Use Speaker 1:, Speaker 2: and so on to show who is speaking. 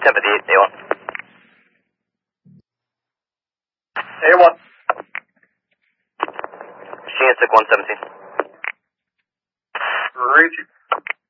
Speaker 1: 1058, A1.
Speaker 2: A1.
Speaker 1: Machine at SIC 117.
Speaker 2: Reach you.